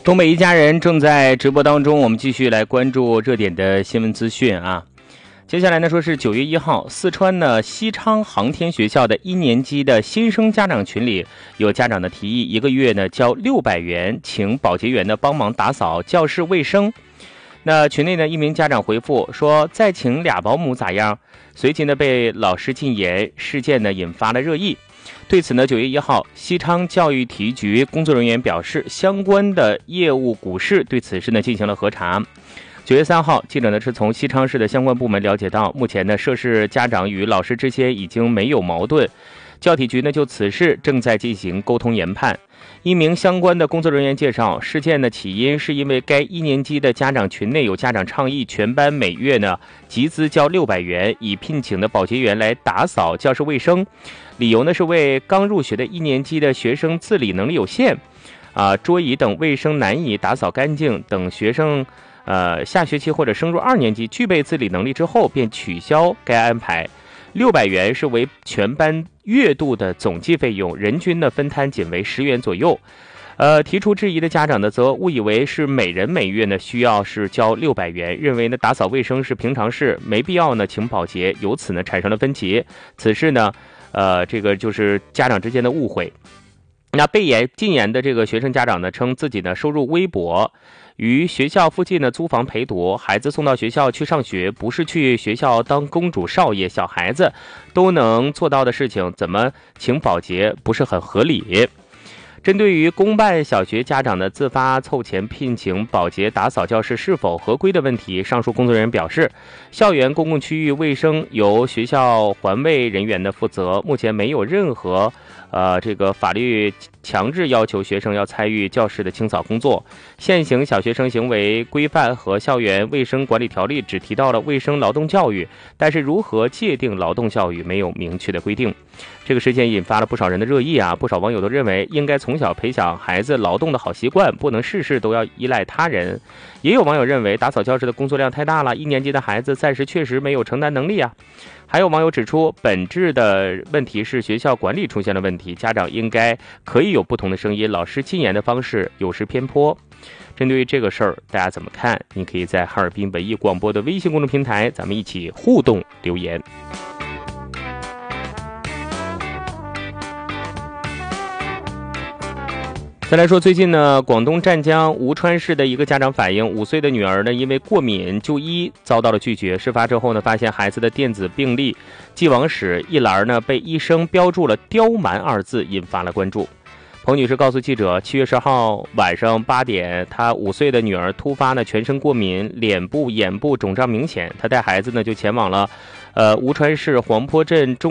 东北一家人正在直播当中，我们继续来关注热点的新闻资讯啊。接下来呢，说是9月1号，四川呢西昌航天学校的1年级的新生家长群里，有家长的提议，1个月呢交600元，请保洁员呢帮忙打扫教室卫生。那群内呢一名家长回复说，再请俩保姆咋样？随即呢被老师禁言，事件呢引发了热议。对此呢，9月1号，西昌教育体育局工作人员表示，相关的业务股市对此事呢进行了核查。9月3号，记者呢是从西昌市的相关部门了解到，目前呢涉事家长与老师之间已经没有矛盾，教体局呢就此事正在进行沟通研判。一名相关的工作人员介绍，事件的起因是因为该1年级的家长群内有家长倡议全班每月呢集资交600元，以聘请的保洁员来打扫教室卫生。理由呢是为刚入学的1年级的学生自理能力有限，桌椅等卫生难以打扫干净，等学生下学期或者升入2年级具备自理能力之后，便取消该安排。600元是为全班月度的总计费用，人均的分摊仅为10元左右。提出质疑的家长呢，则误以为是每人每月呢需要是交600元，认为呢打扫卫生是平常事，没必要呢请保洁，由此呢产生了分歧。此事呢，这个就是家长之间的误会。那被禁言的这个学生家长呢，称自己呢收入微薄，于学校附近呢租房陪读，孩子送到学校去上学，不是去学校当公主少爷，小孩子都能做到的事情，怎么请保洁不是很合理。针对于公办小学家长的自发凑钱聘请保洁打扫教室是否合规的问题，上述工作人员表示，校园公共区域卫生由学校环卫人员的负责，目前没有任何这个法律强制要求学生要参与教室的清扫工作。现行小学生行为规范和校园卫生管理条例只提到了卫生劳动教育，但是如何界定劳动教育没有明确的规定。这个事件引发了不少人的热议啊，不少网友都认为应该从小培养孩子劳动的好习惯，不能事事都要依赖他人。也有网友认为打扫教室的工作量太大了，1年级的孩子暂时确实没有承担能力啊。还有网友指出，本质的问题是学校管理出现了问题，家长应该可以有不同的声音，老师禁言的方式有失偏颇。针对于这个事儿，大家怎么看？你可以在哈尔滨文艺广播的微信公众平台，咱们一起互动留言。再来说，最近呢，广东湛江吴川市的一个家长反映，5岁的女儿呢，因为过敏就医遭到了拒绝。事发之后呢，发现孩子的电子病历既往史一栏呢被医生标注了刁蛮2字，引发了关注。彭女士告诉记者，7月10号晚上8点，她5岁的女儿突发呢全身过敏，脸部、眼部肿胀明显，她带孩子呢就前往了吴川市黄坡镇中